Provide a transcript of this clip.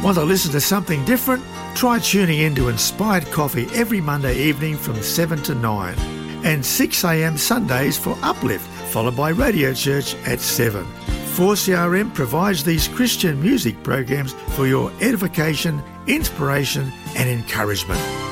Want to listen to something different? Try tuning in to Inspired Coffee every Monday evening from 7 to 9 and 6 a.m. Sundays for Uplift, followed by Radio Church at 7. 4CRM provides these Christian music programs for your edification, inspiration and encouragement.